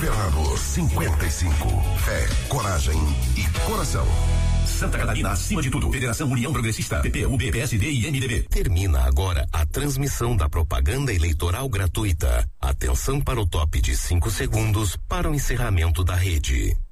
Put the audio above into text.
Governador 55. Fé, coragem e coração. Santa Catarina, acima de tudo. Federação União Progressista, PP, UB, PSD e MDB. Termina agora a transmissão da propaganda eleitoral gratuita. Atenção para o top de 5 segundos para o encerramento da rede.